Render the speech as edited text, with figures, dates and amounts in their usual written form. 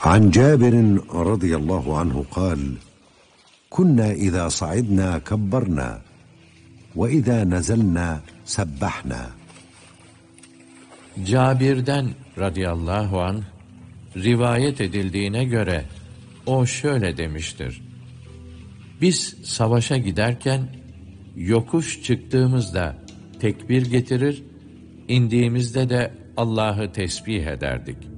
عن جابر رضي الله عنه قال: كنا إذا صعدنا كبرنا وإذا نزلنا سبحنا. Cabir'den radıyallahu anh rivayet edildiğine göre o şöyle demiştir: Biz savaşa giderken yokuş çıktığımızda tekbir getirir, indiğimizde de Allah'ı tesbih ederdik.